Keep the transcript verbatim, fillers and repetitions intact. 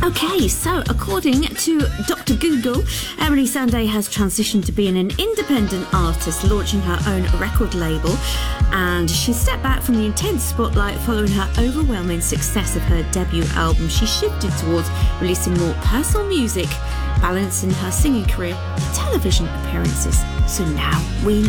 Okay, so according to Doctor Google, Emily Sandé has transitioned to being an independent artist, launching her own record label, and she stepped back from the intense spotlight following her overwhelming success of her debut album. She shifted towards releasing more personal music, balancing her singing career with television appearances. So now we